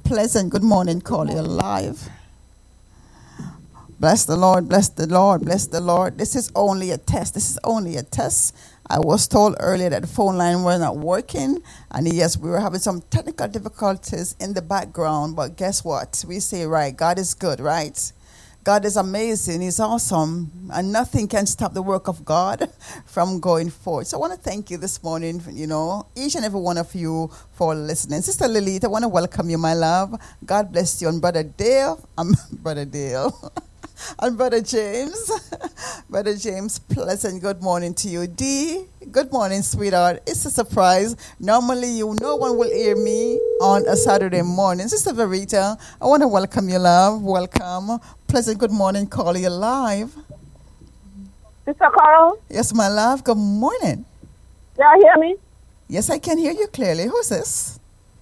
Pleasant good morning, call you live. Bless the Lord, bless the Lord, bless the Lord. This is only a test. This is only a test. I was told earlier that the phone line was not working. And yes, we were having some technical difficulties in the background. But guess what? We say, right, God is good, right? God is amazing. He's awesome. And nothing can stop the work of God from going forward. So I want to thank you this morning, each and every one of you for listening. Sister Lilith, I want to welcome you, my love. God bless you. And Brother Dale, Brother Dale. And Brother James. Brother James, pleasant good morning to you. Dee, good morning, sweetheart. It's a surprise. Normally, no one will hear me on a Saturday morning. Sister Verita, I want to welcome you, love. Welcome. Pleasant good morning, call you live. Sister Carol? Yes, my love. Good morning. Y'all hear me? Yes, I can hear you clearly. Who's this?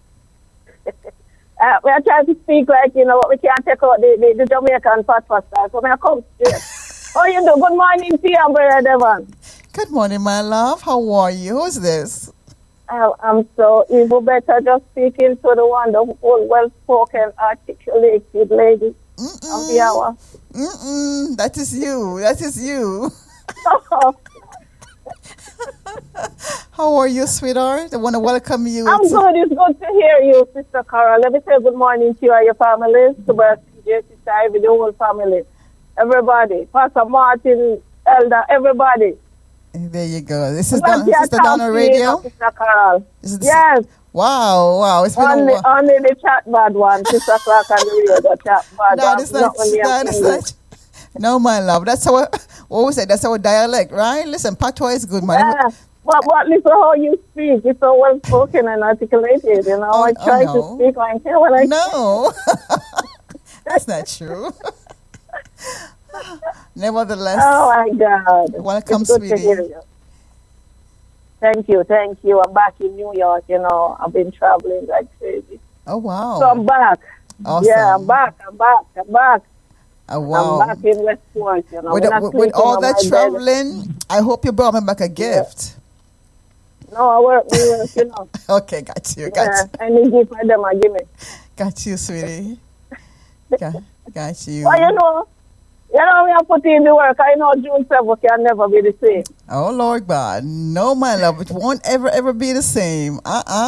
We are trying to speak like, what we can't take out the Jamaican fast style. So I come straight. How you do? Good morning to you, Brother Devon. Good morning, my love. How are you? Who's this? I'm so evil better just speaking to the wonderful, well-spoken, articulated lady of the hour. That is you. That is you. How are you, sweetheart? I want to welcome you. I'm good. It's good to hear you, Sister Carol. Let me say good morning to you and your families, to Brother CJ, Sister Ivy, the whole family. Everybody. Pastor Martin, Elder, everybody. There you go. This is Sister Donna Radio. Sister Carol. Yes. Wow. It's been only the chat bad one, Sister Clark and the radio chat bad that is not. No, my love. That's our, what we say, that's our dialect, right? Listen, patois is good, man. Yeah. But listen how you speak. It's so well spoken and articulated, I try to speak like that when I No. That's not true. Nevertheless. Oh my God. Welcome, it's good sweetie. To hear you. Thank you. I'm back in New York, I've been traveling like crazy. Oh wow. So I'm back. Awesome. Yeah, I'm back. Oh, wow. I'm back in Westport, With all that traveling, I hope you brought me back a gift. Yeah. No, I work, Okay, got you. Any gift for them, I give me. Got you, sweetie. Got you. Well, we are putting in the work. I know June 7th can never be the same. Oh, Lord God. No, my love. It won't ever be the same.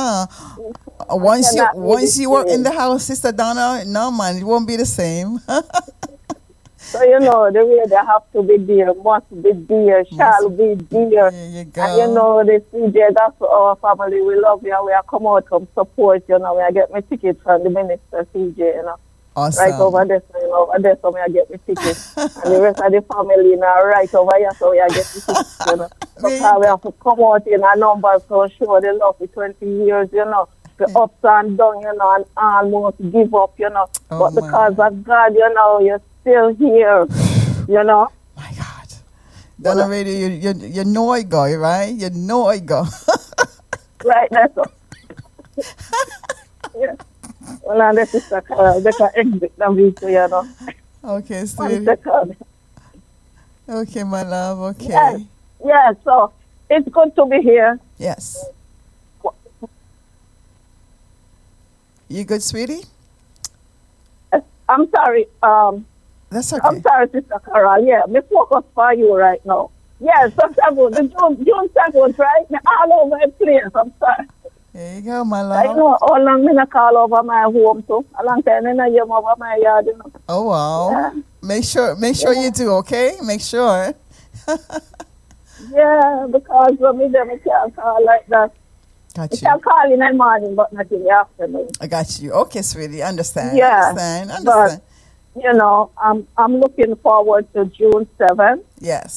Once you work in the house, Sister Donna, no, man, it won't be the same. So, the way they have to be there, must be there, shall be there. There you go. And, the CJ, that's our family. We love you. We are come out, come support, We are get my tickets from the minister, CJ, Awesome. Right over there, so we are get my tickets. And the rest of the family, right over here, so we are get the tickets, Because we have to come out in our numbers to show the love for 20 years, the ups and downs, and almost give up, Oh, but because of God, you're still here, My God. Donna Radio, you know I go, right? You know I go. Right, that's all. Yeah. Well, now this is they can exit the video, Okay, sweetie. Okay, my love, okay. Yes, so it's good to be here. Yes. You good, sweetie? I'm sorry. That's okay. I'm sorry, Sister Carol. Yeah, me focus for you right now. Yes, the June 7th, right? Me all over the place. I'm sorry. There you go, my love. I know how long me not call over my home too. A long time I not hear over my yard, Oh wow. Yeah. Make sure you do, okay? Make sure. Yeah, because me can't call like that. Got you. I can call in the morning, but not in the afternoon. I got you. Okay, sweetie. Understand. Yeah. Understand. But, I'm looking forward to June 7th. Yes.